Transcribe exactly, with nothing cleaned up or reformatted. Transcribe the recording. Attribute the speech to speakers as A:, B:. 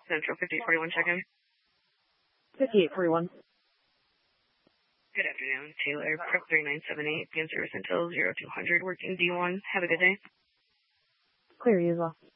A: Central fifty-eight forty-one check-in.
B: fifty-eight forty-one.
A: Good afternoon. Taylor, Prep three nine seven eight, P M service until zero two hundred, working D one. Have a good day.
B: Clear you as well.